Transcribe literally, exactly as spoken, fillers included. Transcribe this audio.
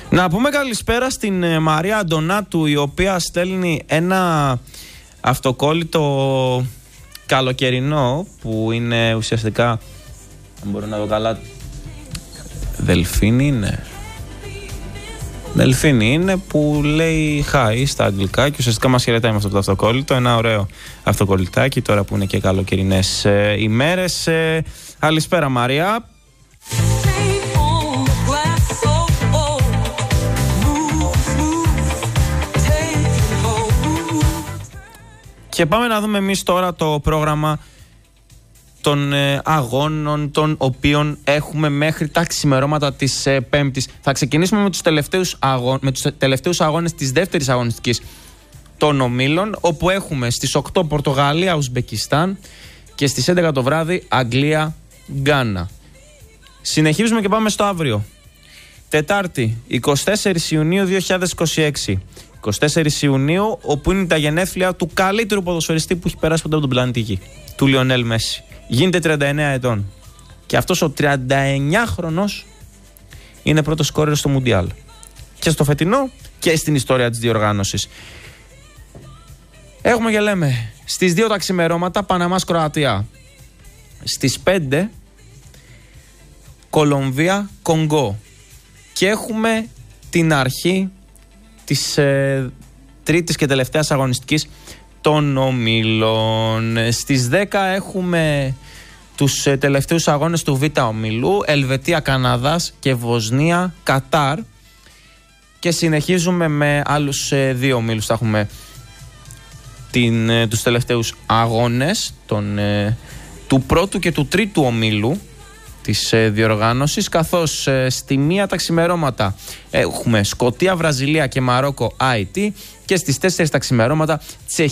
Να πούμε καλησπέρα στην ε, Μαρία Αντωνάτου, η οποία στέλνει ένα αυτοκόλλητο καλοκαιρινό που είναι ουσιαστικά, αν μπορώ να δω καλά, Δελφίνη είναι. Δελφίνη είναι που λέει hi στα αγγλικά και ουσιαστικά μας χαιρετάει με αυτό το αυτοκόλλητο. Ένα ωραίο αυτοκολλητάκι τώρα που είναι και καλοκαιρινές ε, ημέρες. Ε, καλησπέρα Μαρία. Και πάμε να δούμε εμείς τώρα το πρόγραμμα των ε, αγώνων των οποίων έχουμε μέχρι τα ξημερώματα της ε, Πέμπτης. Θα ξεκινήσουμε με τους τελευταίους, αγώ... με τους τελευταίους αγώνες της δεύτερης αγωνιστικής των ομίλων, όπου έχουμε στις οκτώ Πορτογαλία, Ουσμπεκιστάν και στις έντεκα το βράδυ Αγγλία, Γκάνα. Συνεχίζουμε και πάμε στο αύριο. Τετάρτη, εικοστή τέταρτη Ιουνίου δύο χιλιάδες είκοσι έξι. εικοστή τέταρτη Ιουνίου, όπου είναι τα γενέθλια του καλύτερου ποδοσφαιριστή που έχει περάσει ποτέ από τον πλανήτη Γη, του Λιονέλ Μέση. Γίνεται τριάντα εννέα ετών. Και αυτός ο τριανταεννιάχρονος είναι πρώτος σκόρερ στο Μουντιάλ. Και στο φετινό και στην ιστορία της διοργάνωσης. Έχουμε και λέμε στις δύο τα ξημερώματα Παναμάς Κροατία. Στις πέντε Κολομβία Κονγκό. Και έχουμε την αρχή της ε, τρίτης και τελευταίας αγωνιστικής των ομίλων. Στις δέκα έχουμε τους ε, τελευταίους αγώνες του Β' ομίλου, Ελβετία Καναδάς και Βοσνία Κατάρ, και συνεχίζουμε με άλλους ε, δύο ομίλους. Θα έχουμε την, ε, τους τελευταίους αγώνες των, ε, του πρώτου και του τρίτου ομίλου της ε, διοργάνωσης, καθώς ε, στη μία τα ξημερώματα έχουμε Σκωτία, Βραζιλία και Μαρόκο άι τι, και στις τέσσερις τα ξημερώματα Τσεχία